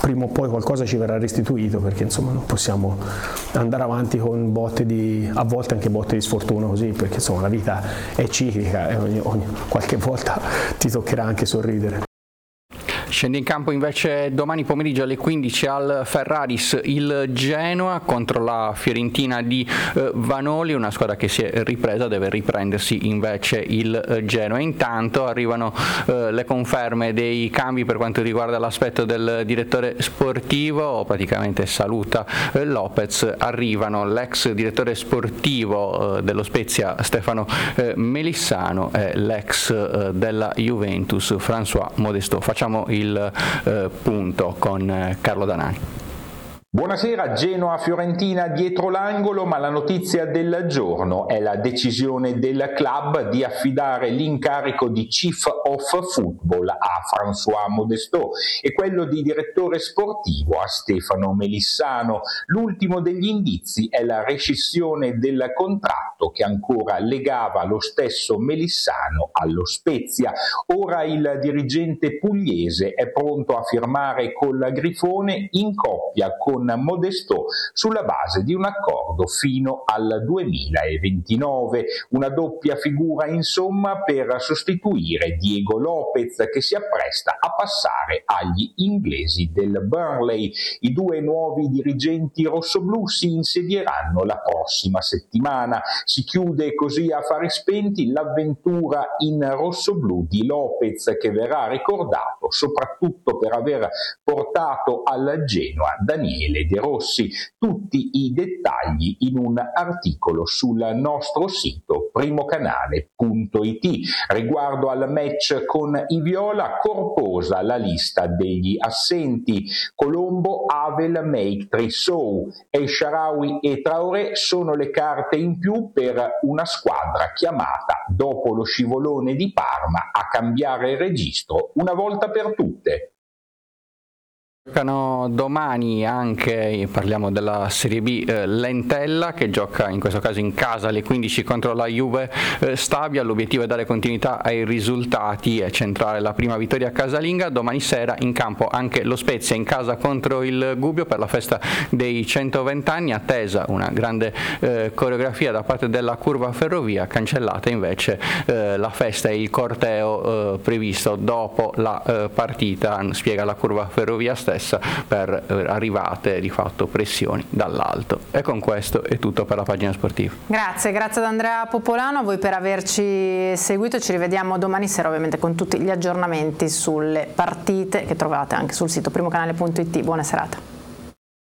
prima o poi qualcosa ci verrà restituito, perché insomma non possiamo andare avanti con a volte anche botte di sfortuna così, perché insomma la vita è ciclica e qualche volta ti toccherà anche sorridere. Scende in campo invece domani pomeriggio alle 15 al Ferraris il Genoa contro la Fiorentina di Vanoli, una squadra che si è ripresa, deve riprendersi invece il Genoa. Intanto arrivano le conferme dei cambi per quanto riguarda l'aspetto del direttore sportivo, praticamente saluta Lopez, arrivano l'ex direttore sportivo dello Spezia Stefano Melissano e l'ex della Juventus François Modestot. Facciamo il punto con Carlo Danani. Buonasera, Genoa-Fiorentina dietro l'angolo, ma la notizia del giorno è la decisione del club di affidare l'incarico di Chief of Football a François Modestot e quello di direttore sportivo a Stefano Melissano. L'ultimo degli indizi è la rescissione del contratto che ancora legava lo stesso Melissano allo Spezia. Ora il dirigente pugliese è pronto a firmare col Grifone in coppia con Modestot sulla base di un accordo fino al 2029, una doppia figura insomma per sostituire Diego Lopez che si appresta a passare agli inglesi del Burnley. I due nuovi dirigenti rossoblù si insedieranno la prossima settimana. Si chiude così a fari spenti l'avventura in rossoblù di Lopez, che verrà ricordato soprattutto per aver portato al Genoa Daniele De Rossi. Tutti i dettagli in un articolo sul nostro sito primocanale.it. Riguardo al match con i viola, corposa la lista degli assenti. Colombo, Havel, Make, Trissou, El Shaarawy e Traoré sono le carte in più per una squadra chiamata, dopo lo scivolone di Parma, a cambiare il registro una volta per tutte. Giocano domani anche, parliamo della Serie B, l'Entella che gioca in questo caso in casa alle 15 contro la Juve Stabia. L'obiettivo è dare continuità ai risultati e centrare la prima vittoria casalinga. Domani sera in campo anche lo Spezia in casa contro il Gubbio per la festa dei 120 anni, attesa una grande coreografia da parte della Curva Ferrovia, cancellata invece la festa e il corteo previsto dopo la partita, spiega la Curva Ferrovia stessa, per arrivate di fatto pressioni dall'alto. E con questo è tutto per la pagina sportiva. Grazie ad Andrea Popolano, a voi per averci seguito. Ci rivediamo domani sera ovviamente con tutti gli aggiornamenti sulle partite che trovate anche sul sito primocanale.it. Buona serata.